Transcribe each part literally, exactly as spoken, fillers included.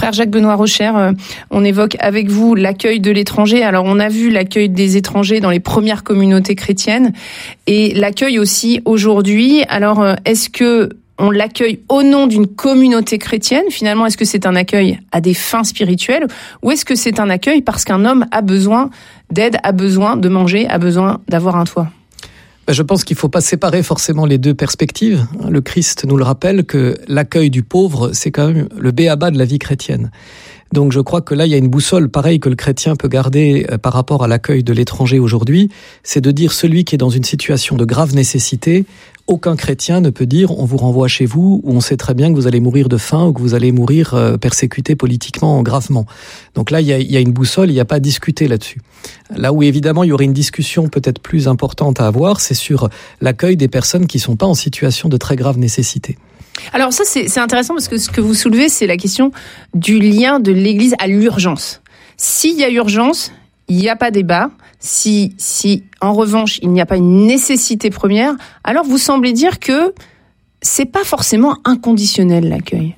Frère Jacques-Benoît Rocher, euh, on évoque avec vous l'accueil de l'étranger. Alors on a vu l'accueil des étrangers dans les premières communautés chrétiennes et l'accueil aussi aujourd'hui. Alors euh, est-ce que on l'accueille au nom d'une communauté chrétienne? Finalement, est-ce que c'est un accueil à des fins spirituelles ou est-ce que c'est un accueil parce qu'un homme a besoin d'aide, a besoin de manger, a besoin d'avoir un toit? Je pense qu'il ne faut pas séparer forcément les deux perspectives. Le Christ nous le rappelle que l'accueil du pauvre, c'est quand même le b.a.-ba de la vie chrétienne. Donc je crois que là, il y a une boussole pareille que le chrétien peut garder par rapport à l'accueil de l'étranger aujourd'hui, c'est de dire celui qui est dans une situation de grave nécessité, aucun chrétien ne peut dire on vous renvoie chez vous ou on sait très bien que vous allez mourir de faim ou que vous allez mourir euh, persécuté politiquement gravement. Donc là, il y a, il y a une boussole, il n'y a pas à discuter là-dessus. Là où évidemment il y aurait une discussion peut-être plus importante à avoir, c'est sur l'accueil des personnes qui ne sont pas en situation de très grave nécessité. Alors ça, c'est, c'est intéressant parce que ce que vous soulevez, c'est la question du lien de l'Église à l'urgence. S'il y a urgence, il n'y a pas débat. Si, si, en revanche, il n'y a pas une nécessité première, alors vous semblez dire que c'est pas forcément inconditionnel, l'accueil.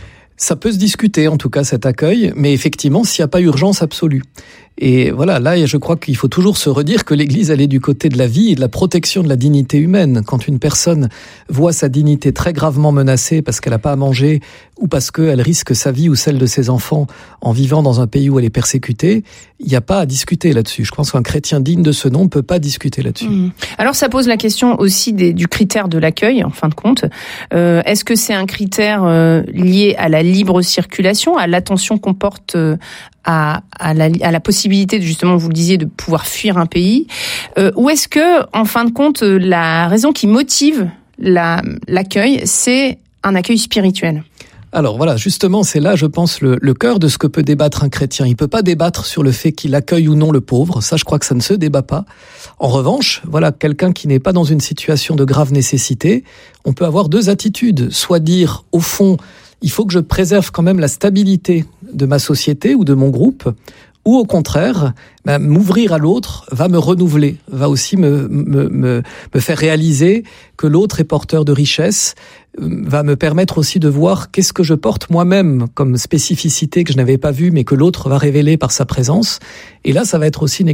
Ça peut se discuter, en tout cas, cet accueil, mais effectivement, s'il n'y a pas urgence absolue. Et voilà, là, je crois qu'il faut toujours se redire que l'Église, elle est du côté de la vie et de la protection de la dignité humaine. Quand une personne voit sa dignité très gravement menacée parce qu'elle n'a pas à manger ou parce qu'elle risque sa vie ou celle de ses enfants en vivant dans un pays où elle est persécutée, il n'y a pas à discuter là-dessus. Je pense qu'un chrétien digne de ce nom ne peut pas discuter là-dessus. Mmh. Alors, ça pose la question aussi des, du critère de l'accueil, en fin de compte. Euh, est-ce que c'est un critère euh, lié à la libre circulation, à l'attention qu'on porte euh, À, à, la, à la possibilité, de, justement, vous le disiez, de pouvoir fuir un pays, euh, ou est-ce que, en fin de compte, la raison qui motive la, l'accueil, c'est un accueil spirituel? Alors voilà, justement, c'est là, je pense, le, le cœur de ce que peut débattre un chrétien. Il ne peut pas débattre sur le fait qu'il accueille ou non le pauvre. Ça, je crois que ça ne se débat pas. En revanche, voilà, quelqu'un qui n'est pas dans une situation de grave nécessité, on peut avoir deux attitudes. Soit dire, au fond, il faut que je préserve quand même la stabilité de ma société ou de mon groupe, ou au contraire, ben, m'ouvrir à l'autre va me renouveler, va aussi me, me, me, me faire réaliser que l'autre est porteur de richesse, va me permettre aussi de voir qu'est-ce que je porte moi-même comme spécificité que je n'avais pas vue, mais que l'autre va révéler par sa présence. Et là, ça va être aussi une